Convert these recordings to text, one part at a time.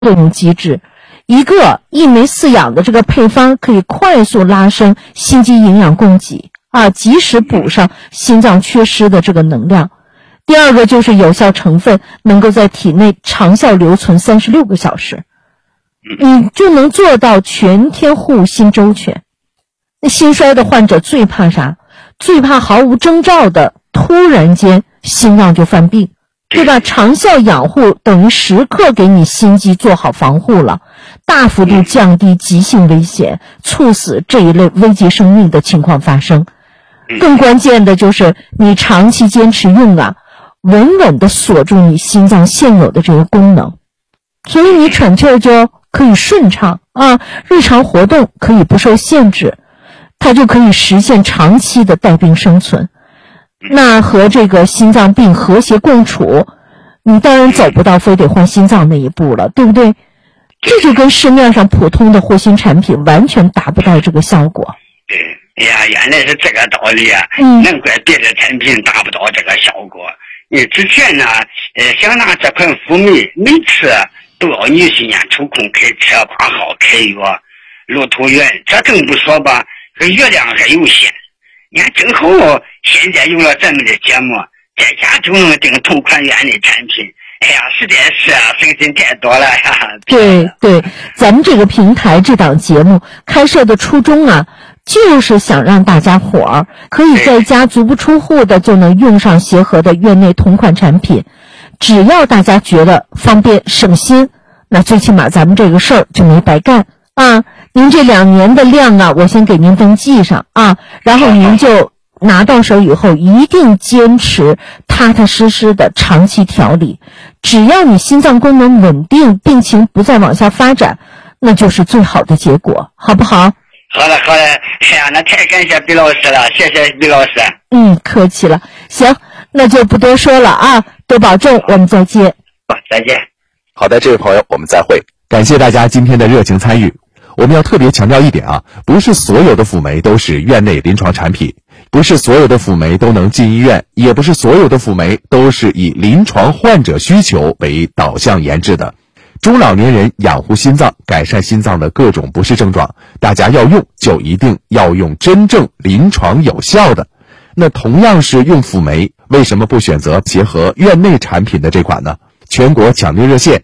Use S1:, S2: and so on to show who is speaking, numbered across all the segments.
S1: 作用机制。一个一酶饲养的这个配方可以快速拉升心肌营养供给及时补上心脏缺失的这个能量。第二个就是有效成分能够在体内长效留存36个小时，你就能做到全天护心周全。那心衰的患者最怕啥？最怕毫无征兆的突然间心脏就犯病，对吧？长效养护等于时刻给你心肌做好防护了，大幅度降低急性危险、猝死这一类危及生命的情况发生。更关键的就是你长期坚持用稳稳地锁住你心脏现有的这个功能，所以你喘气儿就可以顺畅日常活动可以不受限制，它就可以实现长期的带病生存。那和这个心脏病和谐共处，你当然走不到非得换心脏那一步了，对不对？这就跟市面上普通的护心产品完全达不到这个效果。
S2: 对呀，原来是这个道理难怪别的产品达不到这个效果。你之前呢想拿这款辅酶每次都要女婿呢抽空开车挂号开药，路途远，这更不说吧，月量还有限。你看正好现在有了咱们的节目，在家就能订同款原类产品，实在是省心太多了
S1: 对，咱们这个平台这档节目开设的初衷就是想让大家伙儿可以在家足不出户的就能用上协和的院内同款产品。只要大家觉得方便省心，那最起码咱们这个事儿就没白干您这2年的量我先给您登记上然后您就拿到手以后一定坚持踏踏实实的长期调理。只要你心脏功能稳定，病情不再往下发展，那就是最好的结果，好不好？
S2: 好了，那太感谢毕老师了，谢谢毕老师。
S1: 客气了。行，那就不多说了多保重，我们再见。
S2: 再见。
S3: 好的，这位朋友，我们再会。感谢大家今天的热情参与。我们要特别强调一点不是所有的辅酶都是院内临床产品，不是所有的辅酶都能进医院，也不是所有的辅酶都是以临床患者需求为导向研制的。中老年人养护心脏，改善心脏的各种不适症状，大家要用就一定要用真正临床有效的。那同样是用辅酶，为什么不选择协和院内产品的这款呢？全国抢订热线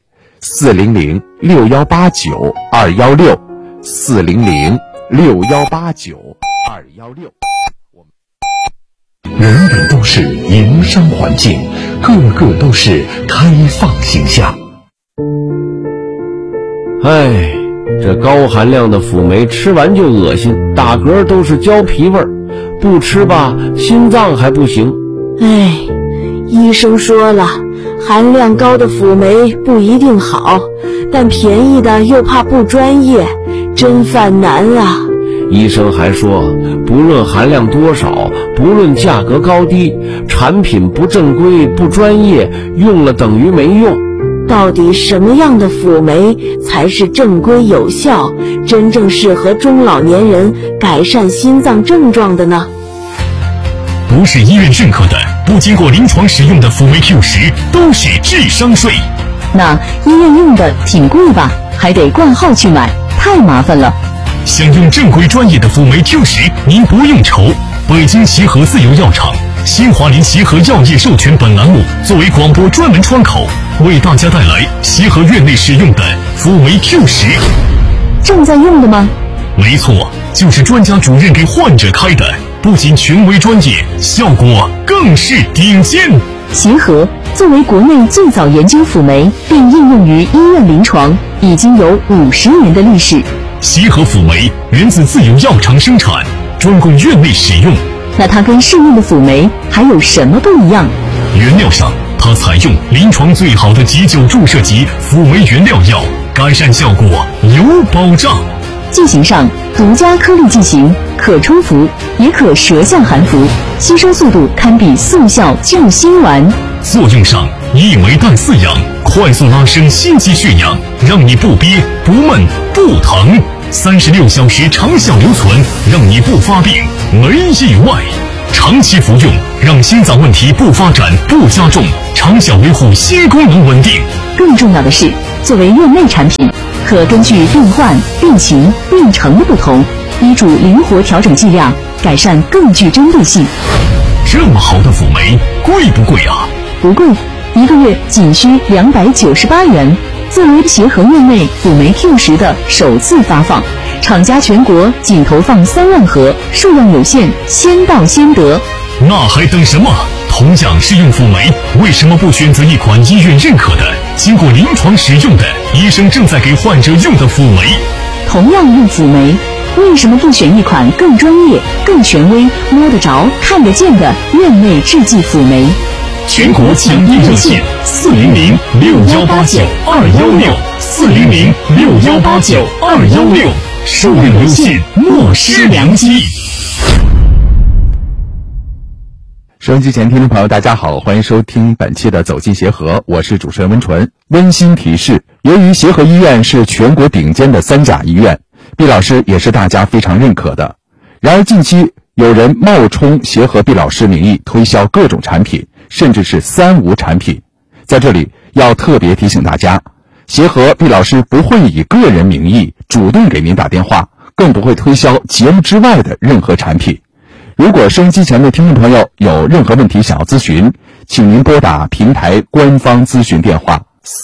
S3: 400-6189-216 400-6189-216。
S4: 人人都是营商环境，个个都是开放形象。
S5: 这高含量的辅酶吃完就恶心，打嗝都是胶皮味儿，不吃吧心脏还不行。
S6: 医生说了，含量高的辅酶不一定好，但便宜的又怕不专业，真犯难
S5: 医生还说，不论含量多少，不论价格高低，产品不正规不专业，用了等于没用。
S6: 到底什么样的辅酶才是正规有效，真正适合中老年人改善心脏症状的呢？
S4: 不是医院认可的，不经过临床使用的辅酶 Q10都是智商税。
S7: 那医院用的挺贵吧，还得挂号去买，太麻烦了。
S4: 想用正规专业的辅酶 Q10，您不用愁。北京协和自由药厂、新华林协和药业授权本栏目作为广播专门窗口，为大家带来协和院内使用的辅酶 Q10。
S7: 正在用的吗？
S4: 没错，就是专家主任给患者开的，不仅权威专业，效果更是顶尖。
S7: 协和作为国内最早研究辅酶并应用于医院临床，已经有50年的历史。
S4: 协和辅酶源自自有药厂生产，专供院内使用。
S7: 那它跟市面的辅酶还有什么不一样？
S4: 原料上，它采用临床最好的急救注射级辅酶原料药，改善效果有保障。
S7: 剂型上，独家颗粒剂型，可冲服，也可舌下含服，吸收速度堪比速效救心丸。
S4: 作用上，一酶氮饲养，快速拉升心肌血氧，让你不憋不闷不疼，36小时长效留存，让你不发病没意外。 长期服用，让心脏问题不发展不加重，长效维护心功能稳定。
S7: 更重要的是，作为院内产品，可根据病患、病情、病程的不同，医嘱灵活调整剂量，改善更具针对性。
S4: 这么好的辅酶，贵不贵啊？
S7: 不贵，1个月仅需298元。作为协和院内辅酶 Q10的首次发放，厂家全国仅投放3万盒，数量有限，先到先得。
S4: 那还等什么？同样是用辅酶，为什么不选择一款医院认可的、经过临床使用的、医生正在给患者用的辅酶？
S7: 同样用辅酶，为什么不选一款更专业、更权威、摸得着、看得见的院内制剂辅酶？
S4: 全国抢订热线400-6189-216，400-6189-216，受孕有限，莫失良机。
S3: 收音机前听众朋友大家好，欢迎收听本期的走进协和，我是主持人温纯。温馨提示，由于协和医院是全国顶尖的3甲医院，毕老师也是大家非常认可的。然而近期有人冒充协和毕老师名义推销各种产品，甚至是3无产品。在这里要特别提醒大家，协和毕老师不会以个人名义主动给您打电话，更不会推销节目之外的任何产品。如果收音机前的听众朋友有任何问题想要咨询，请您拨打平台官方咨询电话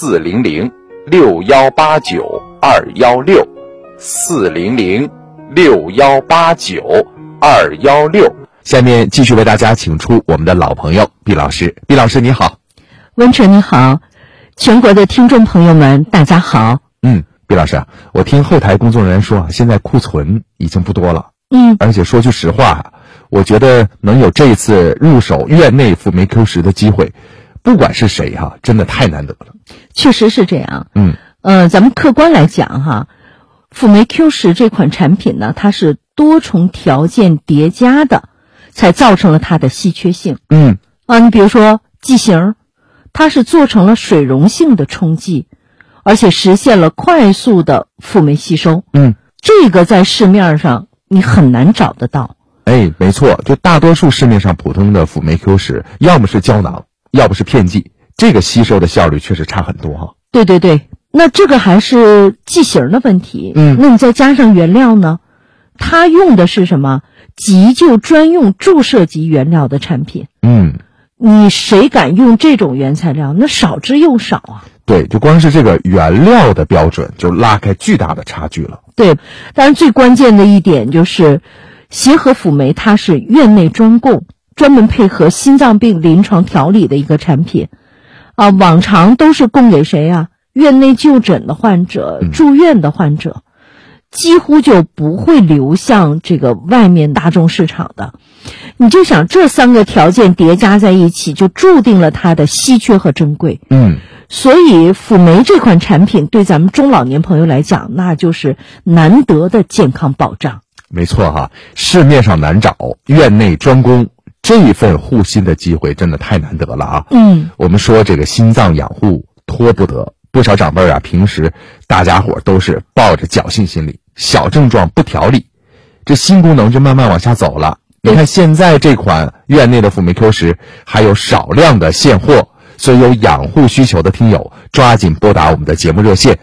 S3: 400-6189-216，400-6189-216。下面继续为大家请出我们的老朋友毕老师。毕老师你好。
S1: 温纯你好，全国的听众朋友们大家好。
S3: 毕老师，我听后台工作人员说，现在库存已经不多了。而且说句实话，我觉得能有这次入手院内辅酶 Q10的机会，不管是谁真的太难得了。
S1: 确实是这样。咱们客观来讲辅酶 Q10这款产品呢，它是多重条件叠加的，才造成了它的稀缺性。你比如说剂型，它是做成了水溶性的冲剂，而且实现了快速的辅酶吸收。这个在市面上你很难找得到。
S3: 没错，就大多数市面上普通的辅酶 Q10，要么是胶囊，要不是片剂，这个吸收的效率确实差很多
S1: 对，那这个还是剂型的问题。那你再加上原料呢，它用的是什么？急救专用注射级原料的产品。你谁敢用这种原材料？那少之又少啊。
S3: 对，就光是这个原料的标准就拉开巨大的差距了。
S1: 对，当然最关键的一点就是协和辅酶它是院内专供，专门配合心脏病临床调理的一个产品。往常都是供给谁院内就诊的患者、住院的患者，几乎就不会流向这个外面大众市场的。你就想这3个条件叠加在一起，就注定了它的稀缺和珍贵。所以辅酶这款产品对咱们中老年朋友来讲，那就是难得的健康保障。
S3: 没错市面上难找，院内专供，这份护心的机会真的太难得了我们说这个心脏养护拖不得，不少长辈平时大家伙都是抱着侥幸心理，小症状不调理，这心功能就慢慢往下走了。你看现在这款院内的辅酶 Q10还有少量的现货，所以有养护需求的听友抓紧拨打我们的节目热线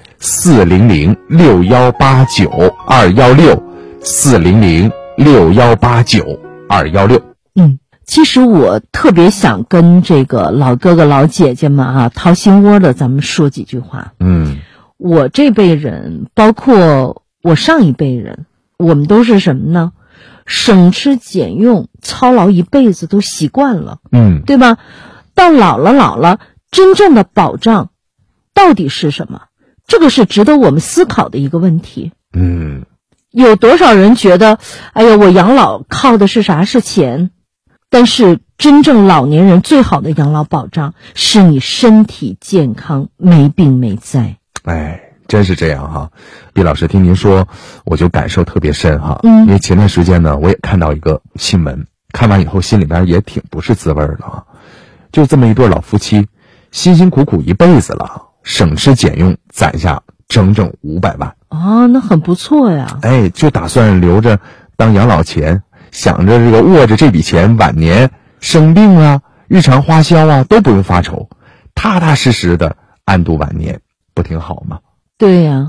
S3: 400-6189-216，400-6189-216。
S1: 其实我特别想跟这个老哥哥老姐姐们掏心窝的咱们说几句话。我这辈人，包括我上一辈人，我们都是什么呢？省吃俭用，操劳一辈子都习惯了。对吧？到老了，真正的保障到底是什么？这个是值得我们思考的一个问题。有多少人觉得我养老靠的是啥？是钱。但是真正老年人最好的养老保障是你身体健康，没病没灾。
S3: 真是这样毕老师听您说我就感受特别深因为前段时间呢，我也看到一个新闻，看完以后心里边也挺不是滋味的就这么一对老夫妻，辛辛苦苦一辈子了，省吃俭用攒下整整500万。
S1: 那很不错呀。
S3: 就打算留着当养老钱， 想着这个握着这笔钱，晚年生病啊、日常花销啊都不用发愁，踏踏实实的安度晚年，不挺好吗？
S1: 对呀。